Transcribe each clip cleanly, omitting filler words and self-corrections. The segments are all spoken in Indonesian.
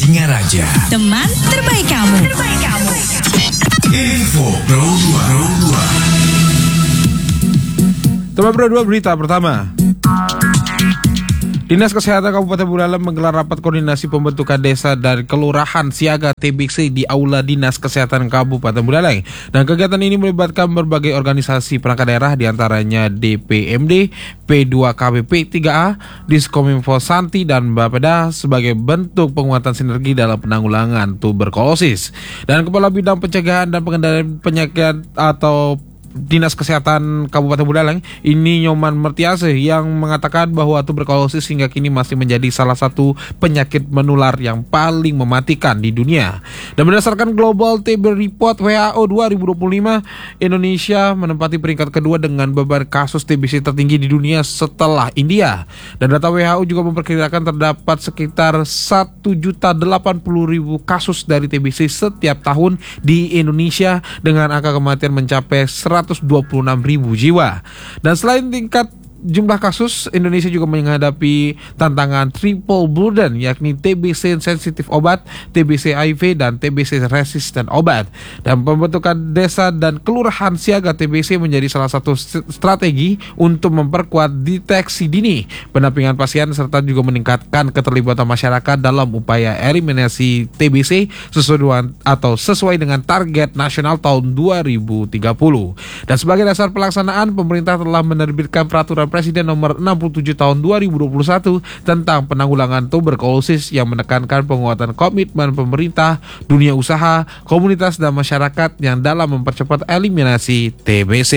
Singaraja, teman terbaik kamu. Info Pro 2. Teman Pro 2 berita pertama. Dinas Kesehatan Kabupaten Buleleng menggelar rapat koordinasi pembentukan desa dan kelurahan siaga TBC di Aula Dinas Kesehatan Kabupaten Buleleng. Dan kegiatan ini melibatkan berbagai organisasi perangkat daerah diantaranya DPMD, P2KBP 3A, Diskominfo Santi, dan Bapeda sebagai bentuk penguatan sinergi dalam penanggulangan tuberkulosis. Dan Kepala Bidang Pencegahan dan Pengendalian Penyakit atau Dinas Kesehatan Kabupaten Buleleng ini Nyoman Mertiase yang mengatakan bahwa tuberkulosis hingga kini masih menjadi salah satu penyakit menular yang paling mematikan di dunia. Dan berdasarkan Global TB Report WHO 2025, Indonesia menempati peringkat kedua dengan beban kasus TBC tertinggi di dunia setelah India. Dan data WHO juga memperkirakan terdapat sekitar 1.080.000 kasus dari TBC setiap tahun di Indonesia dengan angka kematian mencapai 126.000 jiwa. Dan selain tingkat jumlah kasus, Indonesia juga menghadapi tantangan triple burden, yakni TBC sensitif obat, TBC HIV, dan TBC resisten obat. Dan pembentukan desa dan kelurahan siaga TBC menjadi salah satu strategi untuk memperkuat deteksi dini, pendampingan pasien, serta juga meningkatkan keterlibatan masyarakat dalam upaya eliminasi TBC sesuai dengan target nasional tahun 2030. Dan sebagai dasar pelaksanaan, pemerintah telah menerbitkan peraturan Presiden nomor 67 tahun 2021 tentang penanggulangan tuberkulosis yang menekankan penguatan komitmen pemerintah, dunia usaha, komunitas, dan masyarakat yang dalam mempercepat eliminasi TBC.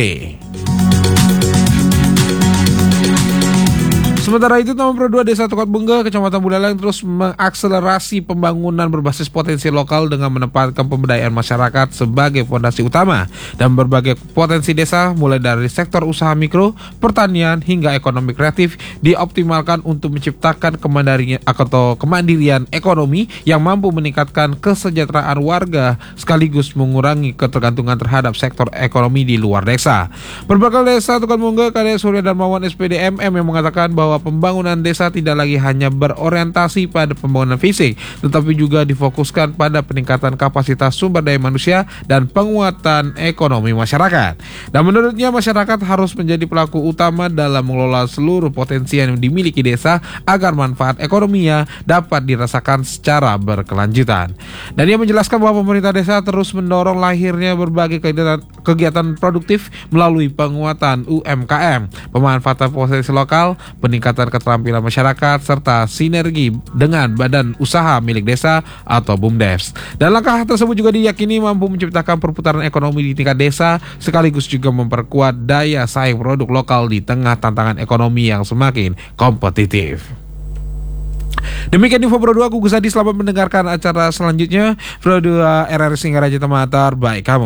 Sementara itu, Taman Pro 2 Desa Tukad Bungge, Kecamatan Buleleng terus mengakselerasi pembangunan berbasis potensi lokal dengan menempatkan pemberdayaan masyarakat sebagai fondasi utama. Dan berbagai potensi desa mulai dari sektor usaha mikro, pertanian, hingga ekonomi kreatif dioptimalkan untuk menciptakan kemandirian ekonomi yang mampu meningkatkan kesejahteraan warga sekaligus mengurangi ketergantungan terhadap sektor ekonomi di luar desa. Berbakal Desa Tukad Bungge, Kadek Surya Darmawan SPD MM yang mengatakan bahwa pembangunan desa tidak lagi hanya berorientasi pada pembangunan fisik, tetapi juga difokuskan pada peningkatan kapasitas sumber daya manusia dan penguatan ekonomi masyarakat. Dan menurutnya, masyarakat harus menjadi pelaku utama dalam mengelola seluruh potensi yang dimiliki desa agar manfaat ekonominya dapat dirasakan secara berkelanjutan. Dan dia menjelaskan bahwa pemerintah desa terus mendorong lahirnya berbagai kegiatan produktif melalui penguatan UMKM, pemanfaatan potensi lokal, peningkatan keterampilan masyarakat, serta sinergi dengan badan usaha milik desa atau BUMDes. Dan langkah tersebut juga diyakini mampu menciptakan perputaran ekonomi di tingkat desa, sekaligus juga memperkuat daya saing produk lokal di tengah tantangan ekonomi yang semakin kompetitif. Demikian info Pro 2, aku Gus Adi, selamat mendengarkan acara selanjutnya. Pro 2 RRI Singaraja, teman terbaik kamu.